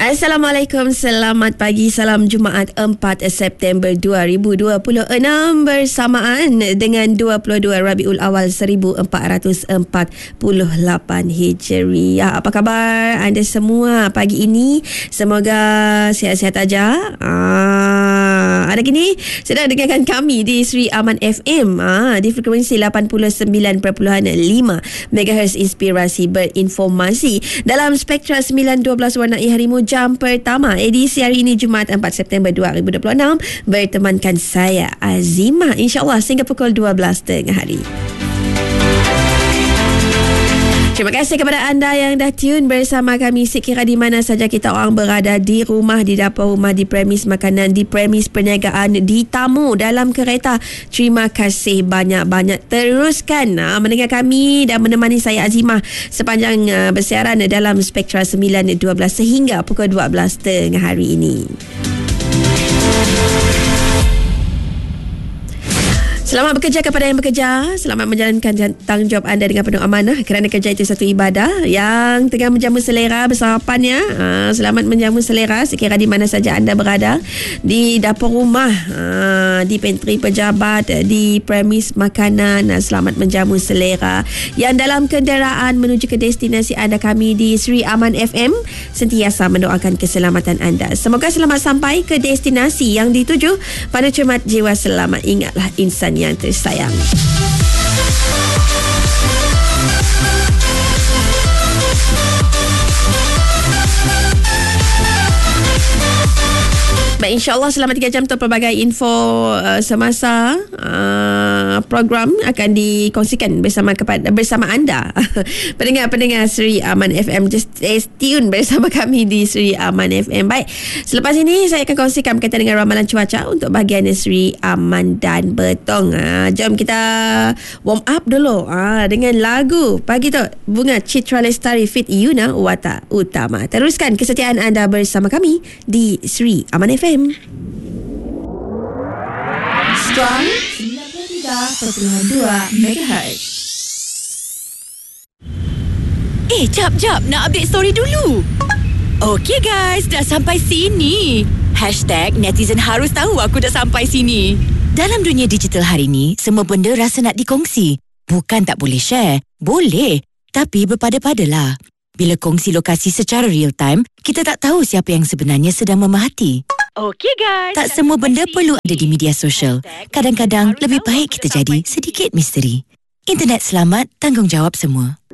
Assalamualaikum, selamat pagi, salam Jumaat 4 September 2026 bersamaan dengan 22 Rabiul Awal 1448 Hijriah. Apa khabar anda semua pagi ini? Semoga sihat-sihat aja. Ada kini sedang dengarkan kami di Sri Aman FM di frekuensi 89.5 MHz Inspirasi Berinformasi dalam Spektra 912 Warnai Harimu jam pertama edisi hari ini Jumaat 4 September 2026 bertemankan saya Azimah, insyaAllah sehingga pukul 12 tengah hari. Terima kasih kepada anda yang dah tune bersama kami sekira di mana saja kita orang berada, di rumah, di dapur rumah, di premis makanan, di premis perniagaan, di tamu, dalam kereta. Terima kasih banyak-banyak. Teruskan mendengar kami dan menemani saya Azimah sepanjang bersiaran dalam Spektra 912 sehingga pukul 12 tengah hari ini. Selamat bekerja kepada yang bekerja. Selamat menjalankan tanggungjawab anda dengan penuh amanah, kerana kerja itu satu ibadah. Yang tengah menjamu selera bersarapannya, selamat menjamu selera sekira di mana saja anda berada. Di dapur rumah, di pantry pejabat, di premis makanan, selamat menjamu selera. Yang dalam kenderaan menuju ke destinasi anda, kami di Sri Aman FM sentiasa mendoakan keselamatan anda. Semoga selamat sampai ke destinasi yang dituju. Pada cermat jiwa selamat, ingatlah insan yang tersayang. Baik, insyaAllah selama 3 jam tu pelbagai info semasa program akan dikongsikan bersama anda pendengar Sri Aman FM. Just stay tune bersama kami di Sri Aman FM. Baik, selepas ini saya akan kongsikan berkaitan dengan ramalan cuaca untuk bahagian Sri Aman dan Betong. Jom kita warm up dulu dengan lagu pagi tu Bunga Citra Lestari Fit Yuna Wata Utama. Teruskan kesetiaan anda bersama kami di Sri Aman FM. Strong 93.2 MHz. Jap, nak update story dulu. Okey guys, dah sampai sini. #netizen harus tahu aku dah sampai sini. Dalam dunia digital hari ni, semua benda rasa nak dikongsi. Bukan tak boleh share, boleh, tapi berpada-padalah. Bila kongsi lokasi secara real time, kita tak tahu siapa yang sebenarnya sedang memerhati. Okey guys, tak semua benda perlu ada di media sosial. Kadang-kadang lebih baik kita jadi sedikit misteri. Internet selamat, tanggungjawab semua.